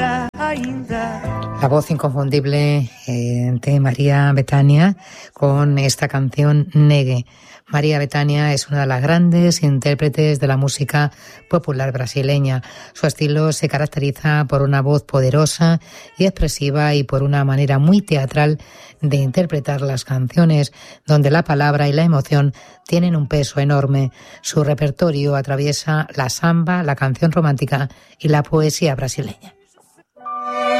La voz inconfundible de María Bethânia con esta canción Negue. María Bethânia es una de las grandes intérpretes de la música popular brasileña. Su estilo se caracteriza por una voz poderosa y expresiva y por una manera muy teatral de interpretar las canciones, donde la palabra y la emoción tienen un peso enorme. Su repertorio atraviesa la samba, la canción romántica y la poesía brasileña.